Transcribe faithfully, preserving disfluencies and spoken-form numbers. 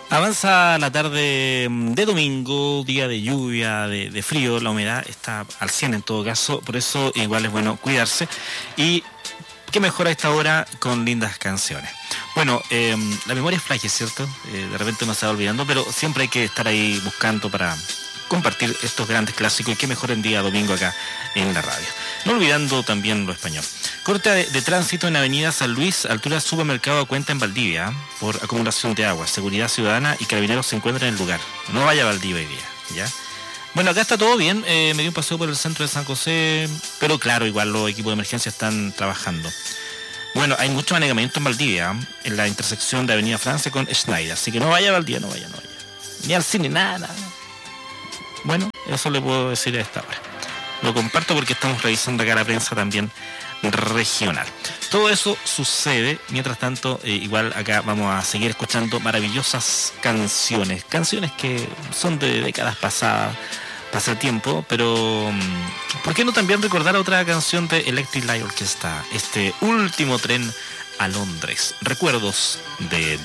Avanza la tarde de domingo, día de lluvia, de, de frío, la humedad está al cien en todo caso, por eso igual es bueno cuidarse y qué mejor a esta hora con lindas canciones. Bueno, eh, la memoria es frágil, ¿cierto? Eh, de repente uno se va olvidando, pero siempre hay que estar ahí buscando para compartir estos grandes clásicos y qué mejor en día domingo acá en la radio. No olvidando también lo español. Corte de, de tránsito en Avenida San Luis, altura Supermercado Cuenta en Valdivia, por acumulación de agua. Seguridad ciudadana y carabineros se encuentran en el lugar. No vaya a Valdivia hoy día, ¿ya? Bueno, acá está todo bien. Eh, me di un paseo por el centro de San José, pero claro, igual los equipos de emergencia están trabajando. Bueno, hay mucho anegamiento en Valdivia, en la intersección de Avenida Francia con Schneider. Así que no vaya a Valdivia, no vaya, no vaya. Ni al cine, nada, nada. Bueno, eso le puedo decir a esta hora. Lo comparto porque estamos revisando acá la prensa también regional. Todo eso sucede, mientras tanto, eh, igual acá vamos a seguir escuchando maravillosas canciones, canciones que son de décadas pasadas, pasa el tiempo, pero ¿por qué no también recordar otra canción de Electric Light Orchestra, este último tren a Londres? Recuerdos de